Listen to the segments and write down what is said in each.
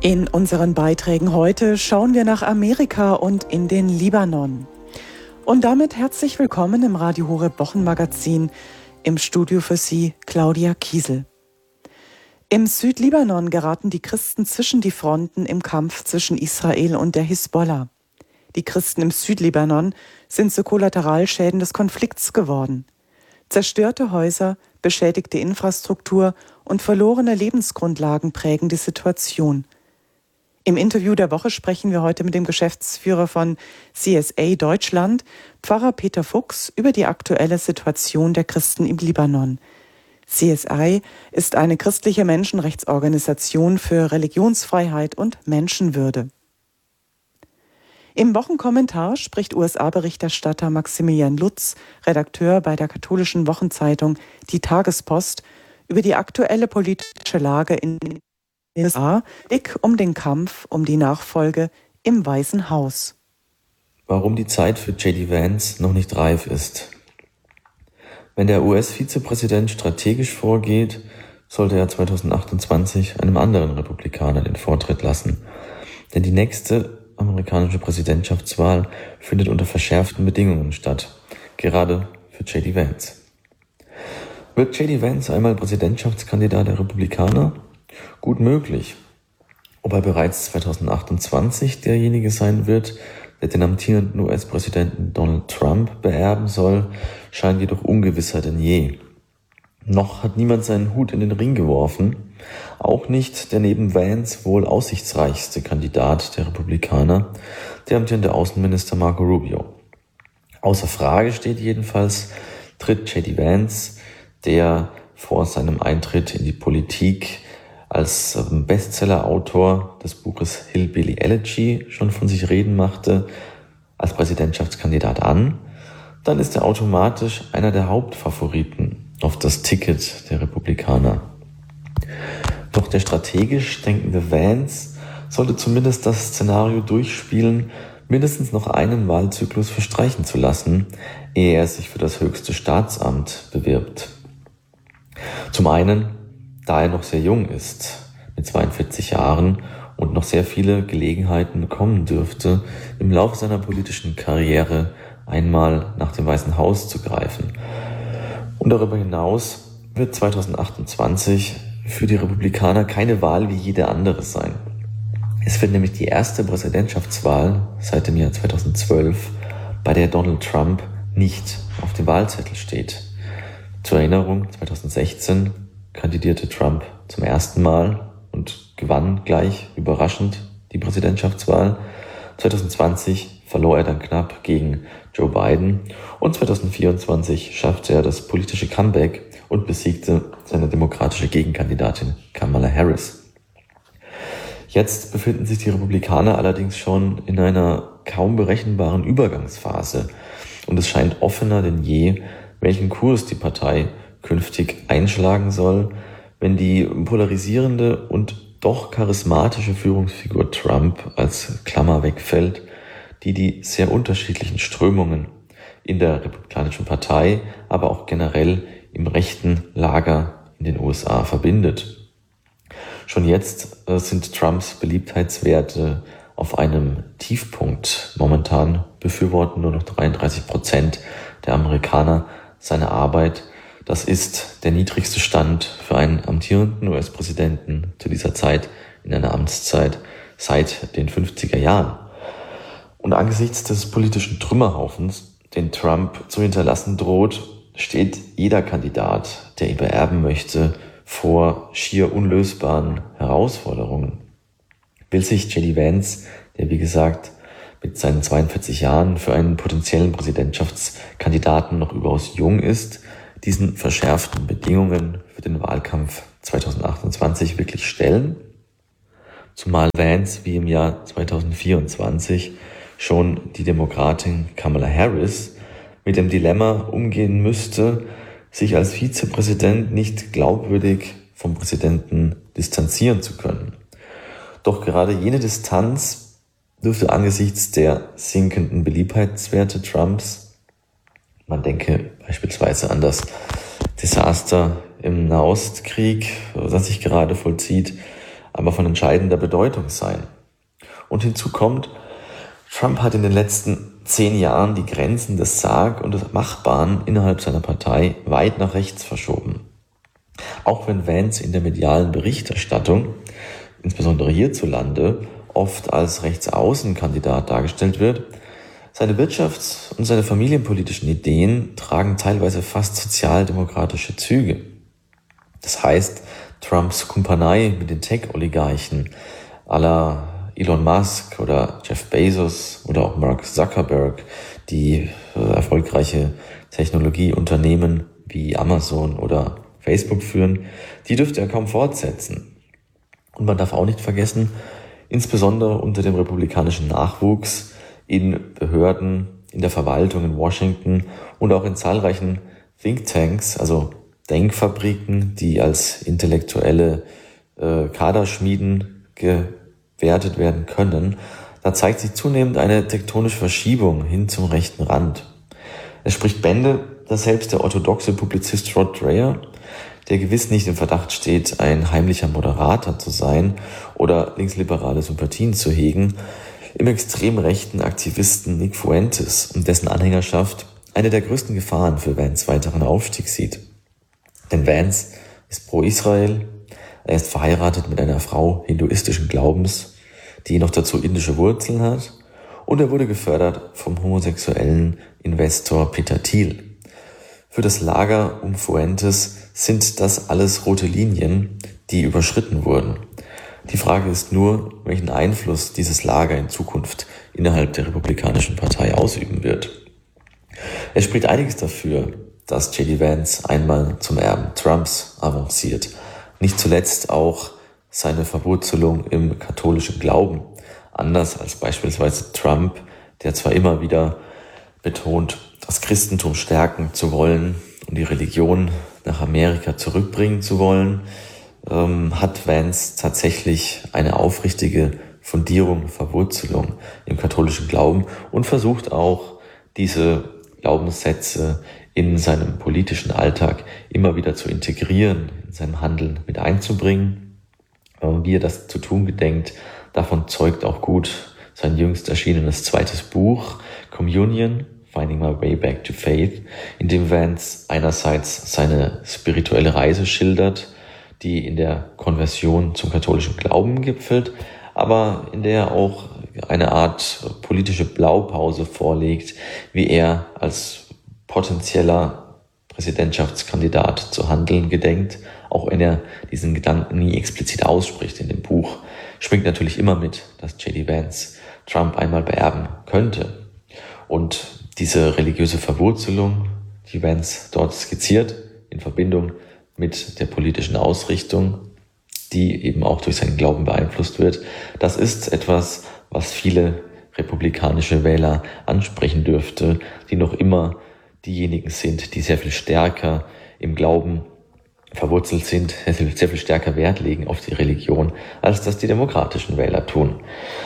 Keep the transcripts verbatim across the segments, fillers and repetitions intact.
In unseren Beiträgen heute schauen wir nach Amerika und in den Libanon. Und damit herzlich willkommen im Radio Horeb Wochenmagazin. Im Studio für Sie Claudia Kiesel. Im Südlibanon geraten die Christen zwischen die Fronten im Kampf zwischen Israel und der Hisbollah. Die Christen im Südlibanon sind zu Kollateralschäden des Konflikts geworden. Zerstörte Häuser, beschädigte Infrastruktur und verlorene Lebensgrundlagen prägen die Situation. Im Interview der Woche sprechen wir heute mit dem Geschäftsführer von C S A Deutschland, Pfarrer Peter Fuchs, über die aktuelle Situation der Christen im Libanon. C S A ist eine christliche Menschenrechtsorganisation für Religionsfreiheit und Menschenwürde. Im Wochenkommentar spricht U S A-Berichterstatter Maximilian Lutz, Redakteur bei der katholischen Wochenzeitung Die Tagespost, über die aktuelle politische Lage in den U S A, dick um den Kampf um die Nachfolge im Weißen Haus. Warum die Zeit für J D Vance noch nicht reif ist. Wenn der U S-Vizepräsident strategisch vorgeht, sollte er zwanzig achtundzwanzig einem anderen Republikaner den Vortritt lassen. Denn die nächste amerikanische Präsidentschaftswahl findet unter verschärften Bedingungen statt, gerade für J D Vance. Wird J D Vance einmal Präsidentschaftskandidat der Republikaner? Gut möglich. Ob er bereits zwanzig achtundzwanzig derjenige sein wird, der den amtierenden U S-Präsidenten Donald Trump beerben soll, scheint jedoch ungewisser denn je. Noch hat niemand seinen Hut in den Ring geworfen, auch nicht der neben Vance wohl aussichtsreichste Kandidat der Republikaner, der amtierende Außenminister Marco Rubio. Außer Frage steht jedenfalls, tritt J D Vance, der vor seinem Eintritt in die Politik als Bestseller-Autor des Buches Hillbilly Elegy schon von sich reden machte, als Präsidentschaftskandidat an, dann ist er automatisch einer der Hauptfavoriten auf das Ticket der Republikaner. Doch der strategisch denkende Vance sollte zumindest das Szenario durchspielen, mindestens noch einen Wahlzyklus verstreichen zu lassen, ehe er sich für das höchste Staatsamt bewirbt. Zum einen, da er noch sehr jung ist, mit zweiundvierzig Jahren, und noch sehr viele Gelegenheiten bekommen dürfte, im Laufe seiner politischen Karriere einmal nach dem Weißen Haus zu greifen. Und darüber hinaus wird zwanzig achtundzwanzig für die Republikaner keine Wahl wie jede andere sein. Es wird nämlich die erste Präsidentschaftswahl seit dem Jahr zweitausendzwölf, bei der Donald Trump nicht auf dem Wahlzettel steht. Zur Erinnerung, zweitausendsechzehn kandidierte Trump zum ersten Mal und gewann gleich überraschend die Präsidentschaftswahl. zwanzig zwanzig verlor er dann knapp gegen Joe Biden und zwanzig vierundzwanzig schaffte er das politische Comeback und besiegte seine demokratische Gegenkandidatin Kamala Harris. Jetzt befinden sich die Republikaner allerdings schon in einer kaum berechenbaren Übergangsphase und es scheint offener denn je, welchen Kurs die Partei künftig einschlagen soll, wenn die polarisierende und doch charismatische Führungsfigur Trump als Klammer wegfällt, die die sehr unterschiedlichen Strömungen in der Republikanischen Partei, aber auch generell im rechten Lager in den U S A verbindet. Schon jetzt äh, sind Trumps Beliebtheitswerte auf einem Tiefpunkt. Momentan befürworten nur noch dreiunddreißig Prozent der Amerikaner seine Arbeit. Das ist der niedrigste Stand für einen amtierenden U S-Präsidenten zu dieser Zeit in einer Amtszeit seit den fünfziger Jahren. Und angesichts des politischen Trümmerhaufens, den Trump zu hinterlassen droht, steht jeder Kandidat, der ihn beerben möchte, vor schier unlösbaren Herausforderungen. Will sich J D Vance, der wie gesagt mit seinen zweiundvierzig Jahren für einen potenziellen Präsidentschaftskandidaten noch überaus jung ist, diesen verschärften Bedingungen für den Wahlkampf zwanzig achtundzwanzig wirklich stellen? Zumal Vance wie im Jahr zwanzig vierundzwanzig schon die Demokratin Kamala Harris mit dem Dilemma umgehen müsste, sich als Vizepräsident nicht glaubwürdig vom Präsidenten distanzieren zu können. Doch gerade jene Distanz dürfte angesichts der sinkenden Beliebtheitswerte Trumps, man denke beispielsweise an das Desaster im Nahostkrieg, das sich gerade vollzieht, aber von entscheidender Bedeutung sein. Und hinzu kommt, Trump hat in den letzten zehn Jahren die Grenzen des Sag- und des Machbaren innerhalb seiner Partei weit nach rechts verschoben. Auch wenn Vance in der medialen Berichterstattung, insbesondere hierzulande, oft als Rechtsaußenkandidat dargestellt wird, seine wirtschafts- und seine familienpolitischen Ideen tragen teilweise fast sozialdemokratische Züge. Das heißt, Trumps Kumpanei mit den Tech-Oligarchen à la Elon Musk oder Jeff Bezos oder auch Mark Zuckerberg, die äh, erfolgreiche Technologieunternehmen wie Amazon oder Facebook führen, die dürfte er kaum fortsetzen. Und man darf auch nicht vergessen, insbesondere unter dem republikanischen Nachwuchs in Behörden, in der Verwaltung in Washington und auch in zahlreichen Thinktanks, also Denkfabriken, die als intellektuelle äh, Kaderschmieden gewertet werden können, da zeigt sich zunehmend eine tektonische Verschiebung hin zum rechten Rand. Es spricht Bände, dass selbst der orthodoxe Publizist Rod Dreher, der gewiss nicht im Verdacht steht, ein heimlicher Moderator zu sein oder linksliberale Sympathien zu hegen, im extrem rechten Aktivisten Nick Fuentes und dessen Anhängerschaft eine der größten Gefahren für Vance weiteren Aufstieg sieht. Denn Vance ist pro Israel, er ist verheiratet mit einer Frau hinduistischen Glaubens, die noch dazu indische Wurzeln hat, und er wurde gefördert vom homosexuellen Investor Peter Thiel. Für das Lager um Fuentes sind das alles rote Linien, die überschritten wurden. Die Frage ist nur, welchen Einfluss dieses Lager in Zukunft innerhalb der Republikanischen Partei ausüben wird. Es spricht einiges dafür, dass J D Vance einmal zum Erben Trumps avanciert. Nicht zuletzt auch seine Verwurzelung im katholischen Glauben. Anders als beispielsweise Trump, der zwar immer wieder betont, das Christentum stärken zu wollen und die Religion nach Amerika zurückbringen zu wollen, ähm, hat Vance tatsächlich eine aufrichtige Fundierung, Verwurzelung im katholischen Glauben und versucht auch, diese Glaubenssätze in seinem politischen Alltag immer wieder zu integrieren, in seinem Handeln mit einzubringen. Wie er das zu tun gedenkt, davon zeugt auch gut sein jüngst erschienenes zweites Buch, Communion, Finding My Way Back to Faith, in dem Vance einerseits seine spirituelle Reise schildert, die in der Konversion zum katholischen Glauben gipfelt, aber in der er auch eine Art politische Blaupause vorlegt, wie er als potenzieller Präsidentschaftskandidat zu handeln gedenkt, auch wenn er diesen Gedanken nie explizit ausspricht in dem Buch. Schwingt natürlich immer mit, dass J D Vance Trump einmal beerben könnte. Und diese religiöse Verwurzelung, die Vance dort skizziert, in Verbindung mit der politischen Ausrichtung, die eben auch durch seinen Glauben beeinflusst wird, das ist etwas, was viele republikanische Wähler ansprechen dürfte, die noch immer diejenigen sind, die sehr viel stärker im Glauben verwurzelt sind, sehr viel, sehr viel stärker Wert legen auf die Religion, als das die demokratischen Wähler tun.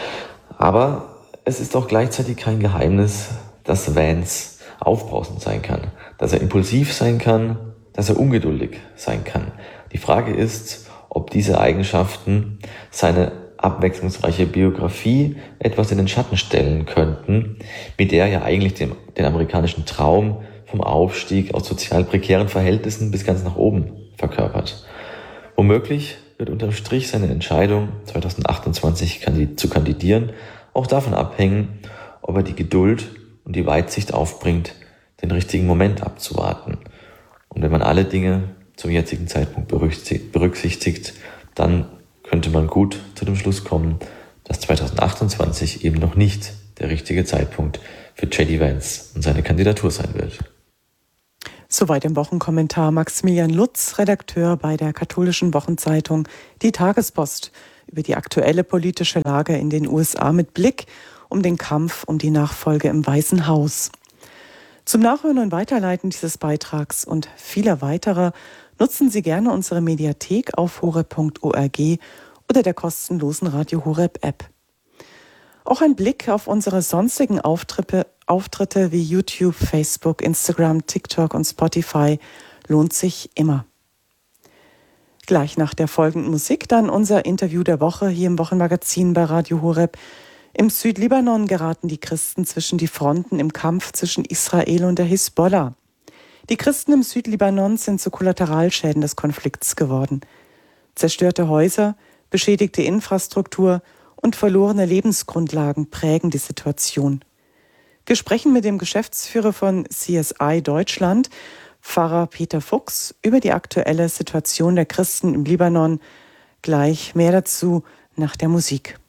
Aber es ist auch gleichzeitig kein Geheimnis, dass Vance aufbrausend sein kann, dass er impulsiv sein kann, dass er ungeduldig sein kann. Die Frage ist, ob diese Eigenschaften seine abwechslungsreiche Biografie etwas in den Schatten stellen könnten, mit der er ja eigentlich den, den amerikanischen Traum vom Aufstieg aus sozial prekären Verhältnissen bis ganz nach oben verkörpert. Womöglich wird unterm Strich seine Entscheidung, zwanzig achtundzwanzig zu kandidieren, auch davon abhängen, ob er die Geduld und die Weitsicht aufbringt, den richtigen Moment abzuwarten. Und wenn man alle Dinge zum jetzigen Zeitpunkt berücksichtigt, dann könnte man gut zu dem Schluss kommen, dass zwanzig achtundzwanzig eben noch nicht der richtige Zeitpunkt für J D Vance und seine Kandidatur sein wird. Soweit im Wochenkommentar Maximilian Lutz, Redakteur bei der katholischen Wochenzeitung Die Tagespost, über die aktuelle politische Lage in den U S A mit Blick um den Kampf um die Nachfolge im Weißen Haus. Zum Nachhören und Weiterleiten dieses Beitrags und vieler weiterer nutzen Sie gerne unsere Mediathek auf horeb punkt org oder der kostenlosen Radio Horeb App. Auch ein Blick auf unsere sonstigen Auftritte, Auftritte wie YouTube, Facebook, Instagram, TikTok und Spotify lohnt sich immer. Gleich nach der folgenden Musik dann unser Interview der Woche hier im Wochenmagazin bei Radio Horeb. Im Südlibanon geraten die Christen zwischen die Fronten im Kampf zwischen Israel und der Hisbollah. Die Christen im Südlibanon sind zu Kollateralschäden des Konflikts geworden. Zerstörte Häuser, beschädigte Infrastruktur und verlorene Lebensgrundlagen prägen die Situation. Wir sprechen mit dem Geschäftsführer von C S I Deutschland, Pfarrer Peter Fuchs, über die aktuelle Situation der Christen im Libanon. Gleich mehr dazu nach der Musik.